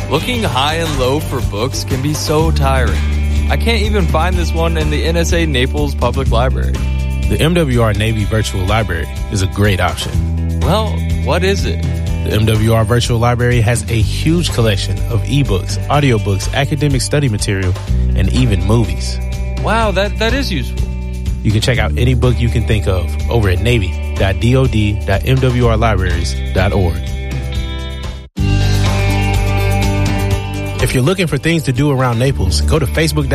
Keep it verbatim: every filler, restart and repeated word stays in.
Looking high and low for books can be so tiring. I can't even find this one in the N S A Naples Public Library. The M W R Navy Virtual Library is a great option. Well, what is it? The M W R Virtual Library has a huge collection of ebooks, audiobooks, academic study material, and even movies. Wow, that, that is useful. You can check out any book you can think of over at navy dot dod dot m w r libraries dot org. If you're looking for things to do around Naples, go to Facebook.